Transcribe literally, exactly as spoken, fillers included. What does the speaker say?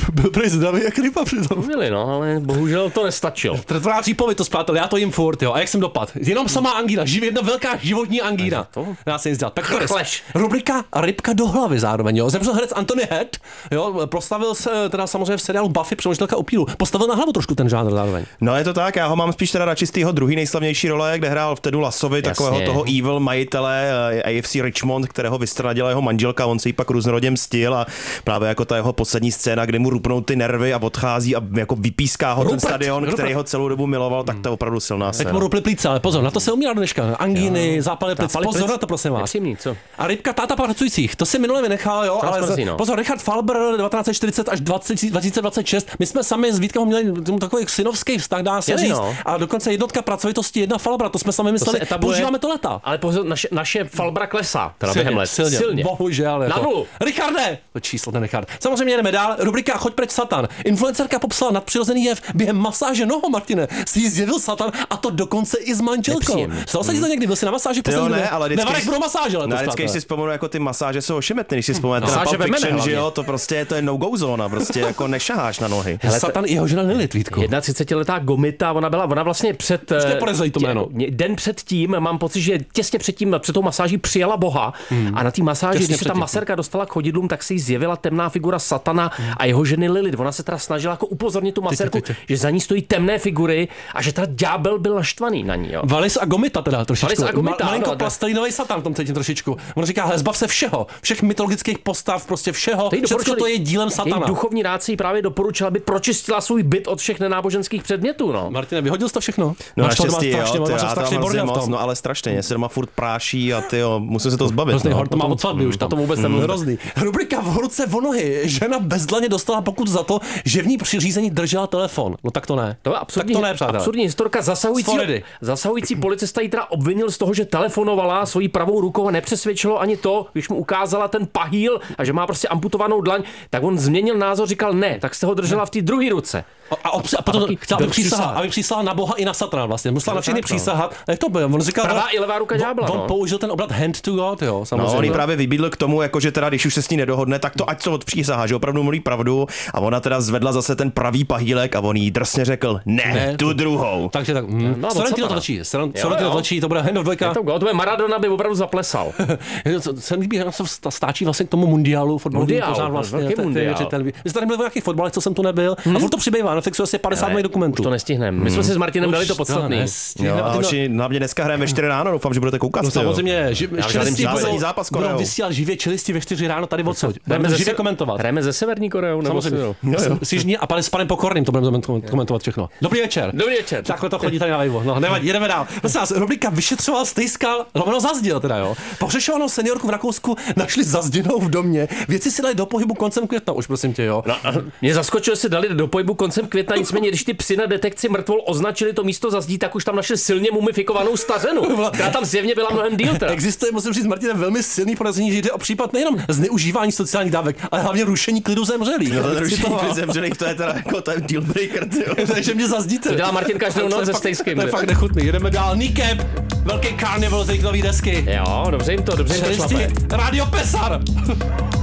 Byl prý zdravý jak ryba přitom. Byli, no, ale bohužel to nestačilo. Tvrtváří pověď to zpátel, já to jim furt, jo. A jak jsem dopad? Jenom samá angína, živ, jedna velká životní angína. Dá se nic dělat. Tak to rubrika Rybka do hlavy zároveň, jo. Zemřel herec Anthony Head, jo, proslavil se teda samozřejmě v seriálu Buffy Přemýšlelka upíru. Postavil na hlavu trošku ten žánr zároveň. No je to tak, já ho mám spíš teda radši z tého druhý nejslavnější role, kde hrál v Tedu Lassovi, takového toho evil majitele A F C Richmond, kterého vystradila jeho manželka, on se jí pak různorodě mstil a právě jako ta jeho poslední scéna, kdy mu rupnou ty nervy a odchází a jako vypíská ho Rupert, ten stadion, Rupert. Který ho celou dobu miloval, tak to je opravdu silná scéna. Teď mu ruply plíce, ale pozor, na to se umírá dneška. Angíny, zápaly plic, pozor na to, prosím vás. A Rybka táta pracujících, to si minule vynechal, jo, ale mrzí, no. Pozor, Richard Falber devatenáct set čtyřicet až dva tisíce dvacet šest. My jsme sami s Vítkem měli takový synovský vztah, dá se říct. No. A dokonce jednotka pracovitosti jedna Falbra, to jsme sami mysleli. To používáme to leta. Ale pozor, naše, naše Falbra klesá, teda během let. Silně, silně. Bohužel. Na nulu. Richarde! To číslo ten Richard. Samozřejmě jdeme dál. Rubrika Choď pryč Satan. Influencerka popsala nadpřirozený jev během masáže noho, Martine. Si jí zjevil Satan a to dokonce i s manželkou. Stalo se ti to někdy? Byl jsi na masáži poslední? Ne, ale Nevarek pro masáže letos. No, vždycky, když si vzpomenu, jako ty masáže jsou ošemetný, když si vzpomenete na Pulp Fiction, že jo, to prostě to je no-go zóna, prostě jako nešaháš na nohy. Hele, Satan i jeho žena Lilith, Vítku. třicetiletá Gomita, ona byla, ona vlastně před to jméno. Den před tím, mám pocit, že těsně před tím, před tou masáží přijala Boha hmm. a na té masáži, když se ta masérka dostala k chodidlům, tak se jí zjevila temná figura Satana hmm. a jeho ženy Lilith. Ona se teda snažila jako upozornit tu masérku, ty, ty, ty. že za ní stojí temné figury a že teda ďábel byl naštvaný na ní. Jo. Valis a Gomita teda trošičku. Valis a Gomita, Ma, malinko plastelinový Satan v tom cítím trošičku. On říká, hele, zbav se všeho, všech mytologických postav, prostě všeho. Všechno to je dílem Satana. Její duchovní rádce jí právě doporučila, aby pročistila svůj byt od všech nenáboženských předmětů, no. Martine, vyhodil jsi to všechno? No naštěstí, jo, no ale strašně, se doma furt práší a ty jo, musím se to zbavit. Hrozný no. hor, to má od svatby už, to vůbec nebyl hrozný. Rubrika v horce o nohy. Žena bezdlaně dostala pokud za to, že v ní při řízení držela telefon. No tak to ne. To je absurdní, tak to ne, přátelé. Absurdní historka. Zasahující, zasahující policista jí teda obvinil z toho, že telefonovala svojí pravou rukou a nepřesvědčilo ani to, když mu ukázala ten pahýl a že má prostě amputovanou dlaň, tak on změnil názor, říkal ne, tak jste ho držela v té druhé ruce. A, a, a potom chtěla, aby přísahala, aby přísahala na Boha i na Satana vlastně. Musela na všechny přísahat. Jak to bylo? On říkal, pravá i levá ruka ďábla. On, on použil ten obrat hand to God, jo, samozřejmě. No, on jí právě vybídl k tomu, jako že teda když už se s ní nedohodne, tak to ať se odpřísahá, že opravdu mluví pravdu a ona teda zvedla zase ten pravý pahýlek a on jí drsně řekl ne, ne tu druhou. Takže tak, hm. no, Sorrentino to točí, Sorrentino to točí, to bude hand of dvojka. To, to bude Maradona, by opravdu zaplesal. Se mi líbí, že se stáčí vlastně k tomu mundiálu fotbalu. Vlastně, Vy jste tady byli v nějakých fotbalech, co jsem tu nebyl. A furt to přibývá, na Netflixu asi padesát dokumentů. To nestihneme. My jsme si s Martinem dali to podstatný. Hlavně dneska hrajeme ve čtyři ráno, doufám, že budete koukat. No samozřejmě, čelisti budou vysílat živě čelisti ve čtyři ráno tady odsud. Budeme živě komentovat. Hrajeme ze Severní Koreou nebo s Jižní a s panem Pokorným to budeme komentovat všechno. Dobrý večer. Dobrý večer. Takhle to chodí tady na live. No, nevadí, jdeme dál. Prosím vás, rubrika vyšetřoval, stejskal, lomeno zazděl teda, jo. Pohřešovanou seniorku v Rakousku našli zazděnou v domě. Věci si dali do pohybu koncem května, už prosím tě, jo. Mě zaskočilo, že se dali do pohybu koncem května, nicméně když ty psy na detekci mrtvol označili to místo za zdí, tak už tam našli silně mumifikovanou stařenu, která tam zjevně byla mnohem díl. Existuje, musím říct, Martine, velmi silný podezření, že jde o případ nejenom zneužívání sociálních dávek, ale hlavně rušení klidu zemřelých. No, to rušení klidu zemřelých, to je teda jako ten deal breaker, jo. Takže mě zazdíte. To dělá Martin každou noc ze stejským. To je fakt nechutný. Jdeme dál. Kneecap, velký carnival z nový desky. Jo, dobře jim to, dobře jim to šlape. Radio Pesar.